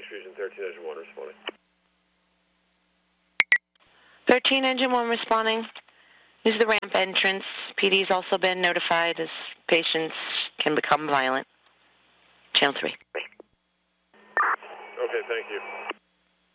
Lakes Region 13, Engine 1 responding. 13, Engine 1 responding. This is the ramp entrance. PD's also been notified as patients can become violent. Channel 3. Okay, thank you.